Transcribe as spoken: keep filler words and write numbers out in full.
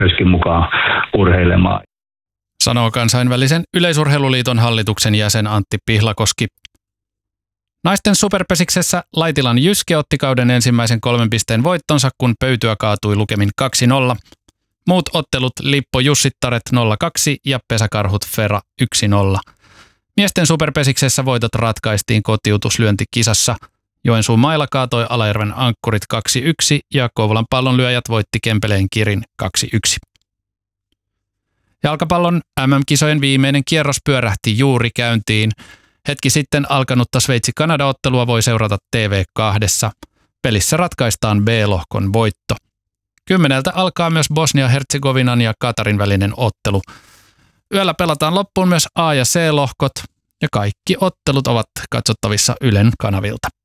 myöskin mukaan urheilemaan. Sanoo Kansainvälisen yleisurheiluliiton hallituksen jäsen Antti Pihlakoski. Naisten superpesiksessä Laitilan Jyske otti kauden ensimmäisen kolmen pisteen voittonsa, kun Pöytyä kaatui lukemin kaksi nolla. Muut ottelut Lippo Jussittaret nolla kaksi ja Pesäkarhut Fera yksi nolla. Miesten superpesiksessä voitot ratkaistiin kotiutuslyöntikisassa. Joensuun Maila kaatoi Alajärven Ankkurit kaksi yksi ja Kouvolan Pallonlyöjät voitti Kempeleen Kirin kaksi yksi. Jalkapallon äm äm-kisojen viimeinen kierros pyörähti juuri käyntiin. Hetki sitten alkanutta Sveitsi-Kanada-ottelua voi seurata T V kahdessa. Pelissä ratkaistaan B-lohkon voitto. Kymmeneltä alkaa myös Bosnia-Herzegovinan ja Katarin välinen ottelu. Yöllä pelataan loppuun myös A- ja C-lohkot ja kaikki ottelut ovat katsottavissa Ylen kanavilta.